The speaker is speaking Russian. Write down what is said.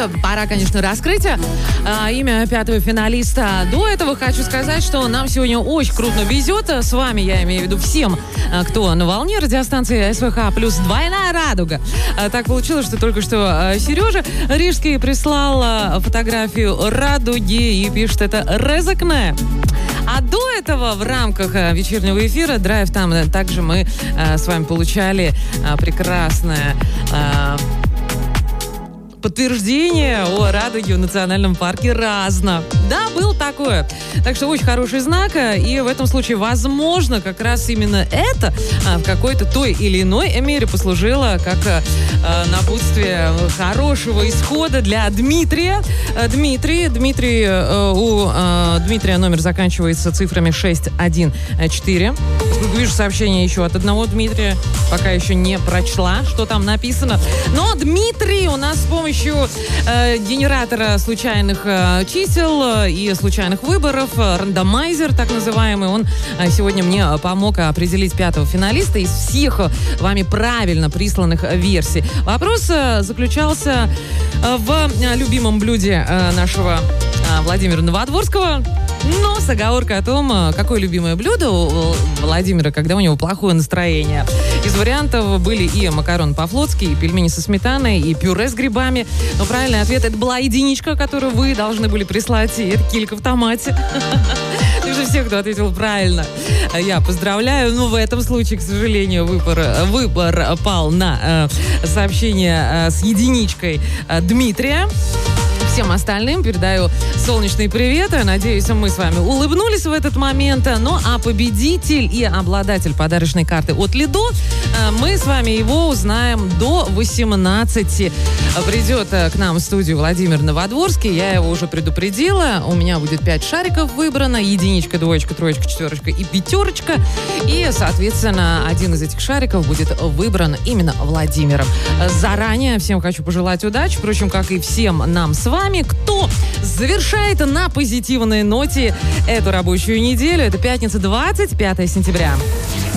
пора, конечно, раскрыть имя пятого финалиста. До этого хочу сказать, что нам сегодня очень круто везет. С вами, я имею в виду всем, кто на волне радиостанции СВХ плюс двойная радуга. Так получилось, что только что Сережа Рижский прислал фотографию радуги и пишет это «Резакне». А до этого в рамках вечернего эфира «Драйв» там также мы с вами получали прекрасное подтверждение о радуге в национальном парке Разно. Да, было такое. Так что очень хороший знак. И в этом случае, возможно, как раз именно это в какой-то той или иной мере послужило как напутствие хорошего исхода для Дмитрия. Дмитрий, у Дмитрия номер заканчивается цифрами 614. Вижу сообщение еще от одного Дмитрия. Пока еще не прочла, что там написано. Но Дмитрий у нас с помощью генератора случайных чисел и случайных выборов, рандомайзер так называемый, он сегодня мне помог определить пятого финалиста из всех вами правильно присланных версий. Вопрос заключался в любимом блюде нашего Владимира Новодворского, но с оговоркой о том, какое любимое блюдо у Владимира, когда у него плохое настроение. Из вариантов были и макароны по-флотски, и пельмени со сметаной, и пюре с грибами. Но правильный ответ — это была единичка, которую вы должны были прислать, и это килька в томате. Так что всех, кто ответил правильно, я поздравляю. Но в этом случае, к сожалению, выбор пал на сообщение с единичкой Дмитрия. Всем остальным передаю солнечный привет. Надеюсь, мы с вами улыбнулись в этот момент. Ну, а победитель и обладатель подарочной карты от Лидо, мы с вами его узнаем до 18. Придет к нам в студию Владимир Новодворский. Я его уже предупредила. У меня будет 5 шариков выбрано. Единичка, двоечка, троечка, четверочка и пятерочка. И, соответственно, один из этих шариков будет выбран именно Владимиром. Заранее всем хочу пожелать удачи. Впрочем, как и всем нам с вами. Кто завершает на позитивной ноте эту рабочую неделю? Это пятница, 25 сентября.